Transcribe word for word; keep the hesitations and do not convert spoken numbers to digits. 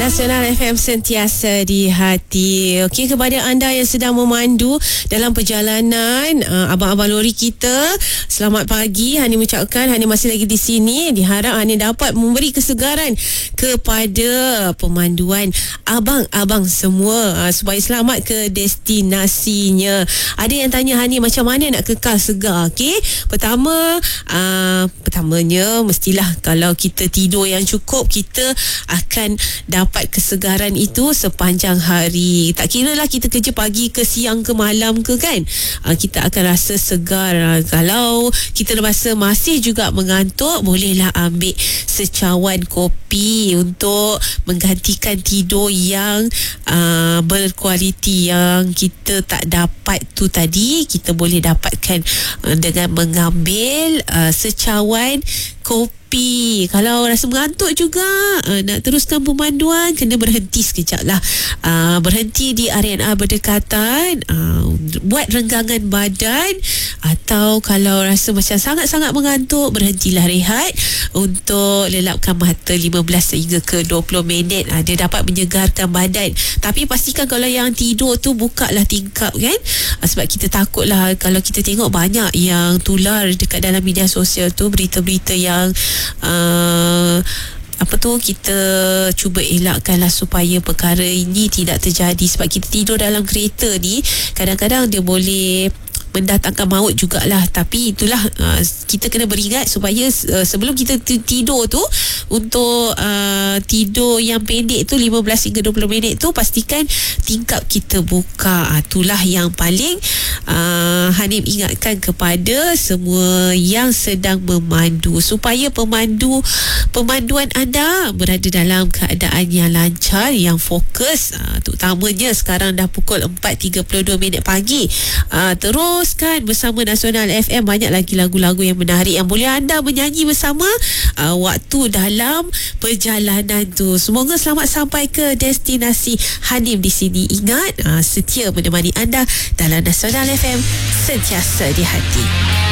Nasional F M sentiasa di hati. Okey, kepada anda yang sedang memandu dalam perjalanan, uh, abang-abang lori kita, selamat pagi. Hani mengucapkan Hani masih lagi di sini. Diharap Hani dapat memberi kesegaran kepada pemanduan abang-abang semua, uh, supaya selamat ke destinasinya. Ada yang tanya Hani macam mana nak kekal segar. Okey, pertama uh, pertamanya mestilah kalau kita tidur yang cukup, kita akan dapat kesegaran itu sepanjang hari. Tak kira lah kita kerja pagi ke siang ke malam ke kan, uh, kita akan rasa segar. Uh, kalau kita rasa masih juga mengantuk, bolehlah ambil secawan kopi untuk menggantikan tidur yang uh, berkualiti yang kita tak dapat tu tadi. Kita boleh dapatkan uh, dengan mengambil uh, secawan kopi. Kalau rasa mengantuk juga, uh, nak teruskan pemanduan, kena berhenti sekejap lah. Uh, berhenti di R and R berdekatan, uh, buat renggangan badan, atau kalau rasa macam sangat-sangat mengantuk, berhentilah rehat untuk lelapkan mata lima belas hingga ke dua puluh minit. Uh, dia dapat menyegarkan badan. Tapi pastikan kalau yang tidur tu buka lah tingkap kan, uh, sebab kita takut lah kalau kita tengok banyak yang tular dekat dalam media sosial tu, berita-berita yang Uh, apa tu, kita cuba elakkanlah supaya perkara ini tidak terjadi. Sebab kita tidur dalam kereta ni, kadang-kadang dia boleh mendatangkan maut jugalah. Tapi itulah, uh, kita kena beringat supaya uh, sebelum kita t- tidur tu, untuk uh, tidur yang pendek tu lima belas hingga dua puluh minit tu, pastikan tingkap kita buka. uh, Itulah yang paling uh, Hanif ingatkan kepada semua yang sedang memandu, supaya pemandu pemanduan anda berada dalam keadaan yang lancar, yang fokus. uh, Terutamanya sekarang dah pukul empat tiga puluh dua minit pagi. uh, Terus kan bersama Nasional F M, banyak lagi lagu-lagu yang menarik yang boleh anda menyanyi bersama uh, waktu dalam perjalanan tu. Semoga selamat sampai ke destinasi. Hanif di sini ingat, uh, setia menemani anda dalam Nasional F M, sentiasa di hati.